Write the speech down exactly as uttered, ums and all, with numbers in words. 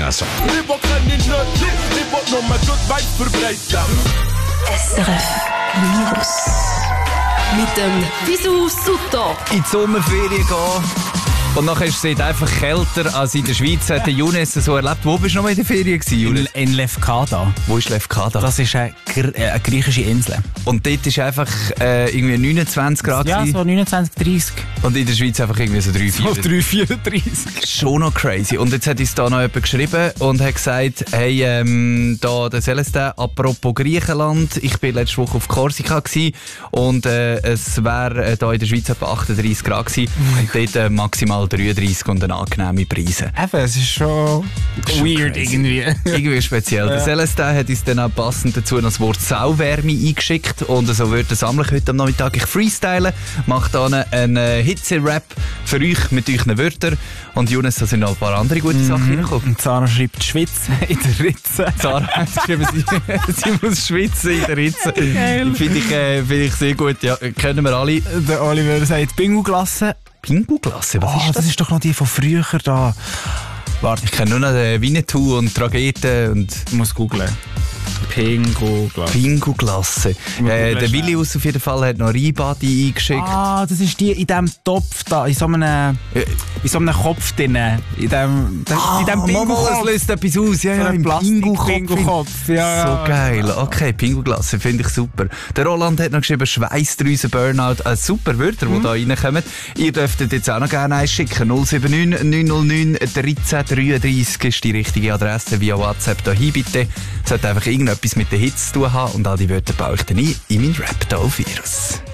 also. Ich will keine Nöte, ich will nur mein Good Vibes verbreiten. S R F Virus. Mit dem Bisou Sutto. In die Sommerferien gehen. Und nachher ist es einfach kälter als in der Schweiz. Hat der Younes so erlebt. Wo bist du noch mal in der Ferien gewesen, In, in Lefkada. Wo ist Lefkada? Das ist eine, Gr- äh, eine griechische Insel. Und dort ist einfach äh, irgendwie neunundzwanzig Grad. Ja, so neunundzwanzig, dreißig. Und in der Schweiz einfach irgendwie so drei, vier. So drei vierunddreißig. Schon noch crazy. Und jetzt hat uns da noch jemand geschrieben und hat gesagt, hey, ähm, da, der Celestin, apropos Griechenland, ich bin letzte Woche auf Korsika gewesen und äh, es wäre äh, da in der Schweiz etwa achtunddreißig Grad gewesen und dort äh, maximal dreiunddreißig und eine angenehme Preise. Eben, es ist schon, schon weird crazy. irgendwie. Irgendwie speziell. Ja. Der Celestin hat uns dann auch passend dazu noch das Wort Sauwärme eingeschickt und so würde sammle ich heute am Nachmittag. Ich freestyle, mache da einen äh, Hitze-Rap für euch mit euren Wörtern und Younes, da sind noch ein paar andere gute mhm. Sachen reingekommen. Und Zara schreibt «Schwitzen in der Ritze». Zara hat geschrieben, sie, sie muss schwitzen in der Ritze. Finde ich, äh, find ich sehr gut. Ja, kennen wir alle. Der Oliver sagt «Bingo-Glasse». Bingo-Glasse? Was oh, ist das? Das ist doch noch die von früher da. Warte, ich kenne nur noch den Winnetou und Trageten und... Ich muss googlen. Pingo-Glasse. Pingo-Glasse. Äh, der Willius auf jeden Fall hat noch Reibadi eingeschickt. Ah, das ist die in diesem Topf da, in so einem, ja. in so einem Kopf drin. In diesem, ah, in diesem Bingo-Kopf. Das löst etwas aus. Ja, so ja, im Bingo-Kopf. Ja. So geil. Okay, Pingo-Glasse finde ich super. Der Roland hat noch geschrieben, Schweissdrüsen Burnout. Äh, super Wörter, die mhm. da reinkommen. Ihr dürftet jetzt auch noch gerne eins schicken. null sieben neun neun null neun dreizehn dreiunddreißig ist die richtige Adresse via WhatsApp. Da hin bitte. Es hat einfach irgendetwas mit der Hitze zu tun haben und all die Wörter baue ich dann ein in meinen Rap da auf Virus.